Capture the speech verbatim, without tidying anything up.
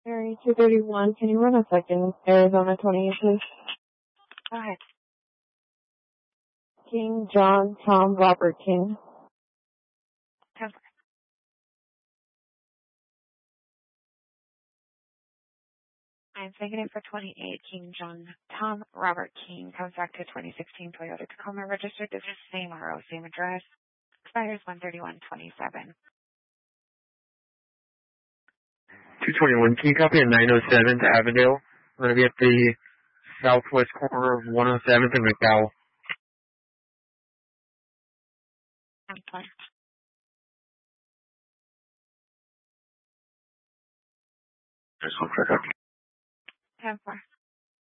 Mary two thirty-one, can you run a second Arizona twenty-eight, please? Go ahead. King, John, Tom, Robert, King. ten four. I'm taking it for twenty-eight, King John Tom Robert King. Comes back to twenty sixteen Toyota Tacoma, registered as the same R O, same address. Expires one thirty-one twenty-seven. two twenty-one, can you copy at nine oh seventh Avondale? I'm going to be at the southwest corner of one oh seventh and McDowell. ten four. Just one second. ten four.